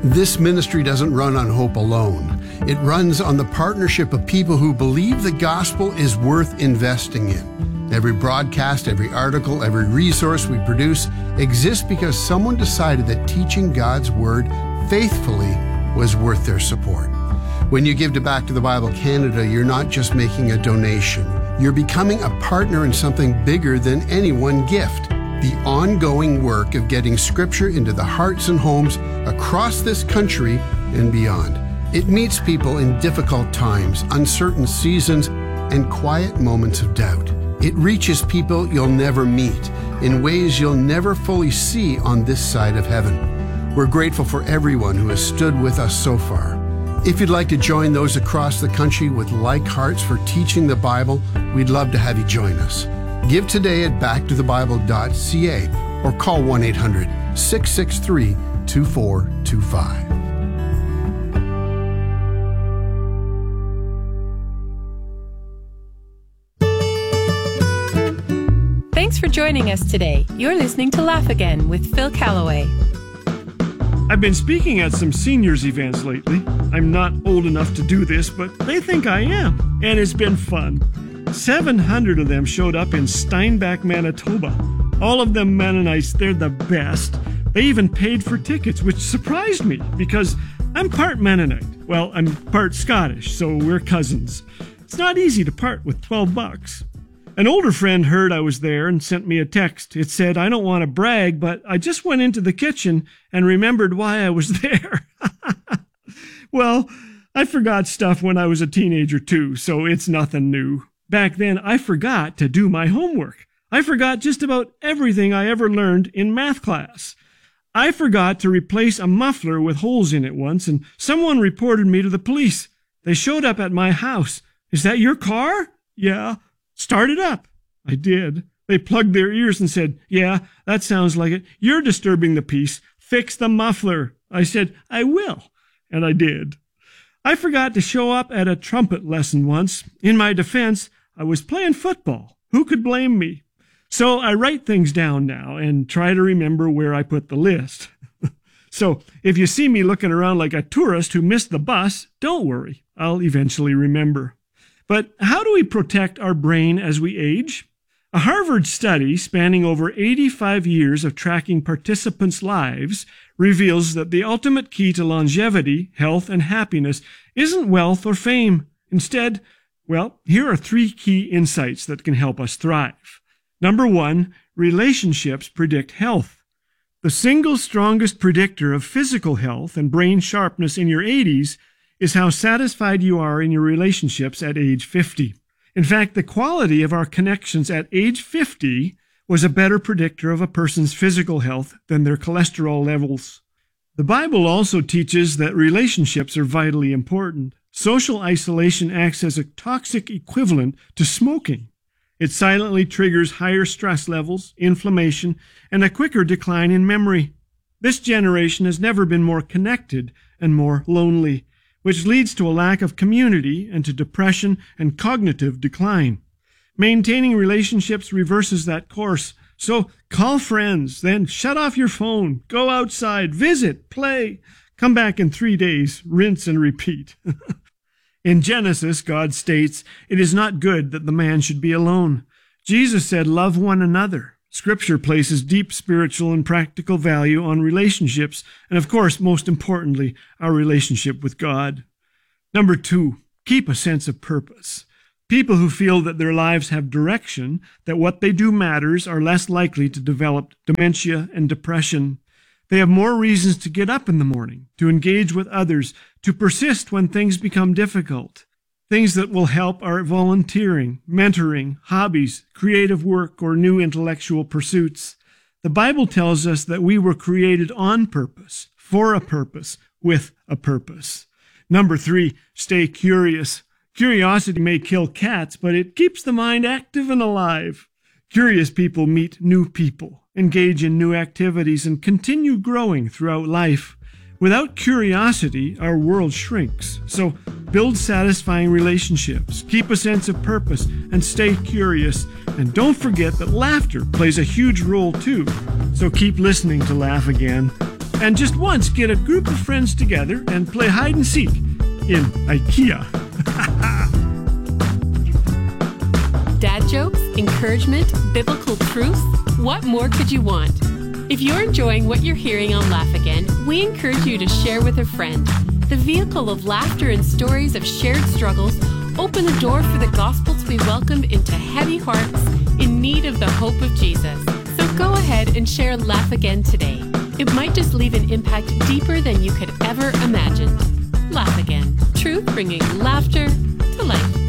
This ministry doesn't run on hope alone. It runs on the partnership of people who believe the gospel is worth investing in. Every broadcast, every article, every resource we produce exists because someone decided that teaching God's Word faithfully was worth their support. When you give to Back to the Bible Canada, you're not just making a donation. You're becoming a partner in something bigger than any one gift. The ongoing work of getting Scripture into the hearts and homes across this country and beyond. It meets people in difficult times, uncertain seasons, and quiet moments of doubt. It reaches people you'll never meet in ways you'll never fully see on this side of heaven. We're grateful for everyone who has stood with us so far. If you'd like to join those across the country with like hearts for teaching the Bible, we'd love to have you join us. Give today at backtothebible.ca or call 1-800-663-2425. Thanks for joining us today. You're listening to Laugh Again with Phil Callaway. I've been speaking at some seniors events lately. I'm not old enough to do this, but they think I am, and it's been fun. 700 of them showed up in Steinbach, Manitoba. All of them Mennonites, they're the best. They even paid for tickets, which surprised me because I'm part Mennonite. Well, I'm part Scottish, so we're cousins. It's not easy to part with $12. An older friend heard I was there and sent me a text. It said, "I don't want to brag, but I just went into the kitchen and remembered why I was there." Well, I forgot stuff when I was a teenager too, so it's nothing new. Back then, I forgot to do my homework. I forgot just about everything I ever learned in math class. I forgot to replace a muffler with holes in it once, and someone reported me to the police. They showed up at my house. "Is that your car?" "Yeah." "Start it up." I did. They plugged their ears and said, "Yeah, that sounds like it. You're disturbing the peace. Fix the muffler." I said, "I will." And I did. I forgot to show up at a trumpet lesson once. In my defense, I was playing football. Who could blame me? So I write things down now and try to remember where I put the list. So if you see me looking around like a tourist who missed the bus, don't worry. I'll eventually remember. But how do we protect our brain as we age? A Harvard study spanning over 85 years of tracking participants' lives reveals that the ultimate key to longevity, health, and happiness isn't wealth or fame. Instead, well, here are 3 key insights that can help us thrive. Number 1, relationships predict health. The single strongest predictor of physical health and brain sharpness in your 80s is how satisfied you are in your relationships at age 50. In fact, the quality of our connections at age 50 was a better predictor of a person's physical health than their cholesterol levels. The Bible also teaches that relationships are vitally important. Social isolation acts as a toxic equivalent to smoking. It silently triggers higher stress levels, inflammation, and a quicker decline in memory. This generation has never been more connected and more lonely, which leads to a lack of community and to depression and cognitive decline. Maintaining relationships reverses that course. So call friends, then shut off your phone, go outside, visit, play, come back in 3 days, rinse and repeat. In Genesis, God states, "It is not good that the man should be alone." Jesus said, "Love one another." Scripture places deep spiritual and practical value on relationships, and of course, most importantly, our relationship with God. Number 2, keep a sense of purpose. People who feel that their lives have direction, that what they do matters, are less likely to develop dementia and depression. They have more reasons to get up in the morning, to engage with others, to persist when things become difficult. Things that will help are volunteering, mentoring, hobbies, creative work, or new intellectual pursuits. The Bible tells us that we were created on purpose, for a purpose, with a purpose. Number 3, stay curious. Curiosity may kill cats, but it keeps the mind active and alive. Curious people meet new people, engage in new activities, and continue growing throughout life. Without curiosity, our world shrinks. So build satisfying relationships, keep a sense of purpose, and stay curious. And don't forget that laughter plays a huge role too. So keep listening to Laugh Again. And just once get a group of friends together and play hide and seek in IKEA. Dad jokes, encouragement, biblical truth. What more could you want? If you're enjoying what you're hearing on Laugh Again, we encourage you to share with a friend. The vehicle of laughter and stories of shared struggles open the door for the gospel to be welcomed into heavy hearts in need of the hope of Jesus. So go ahead and share Laugh Again today. It might just leave an impact deeper than you could ever imagine. Laugh Again. Truth bringing laughter to life.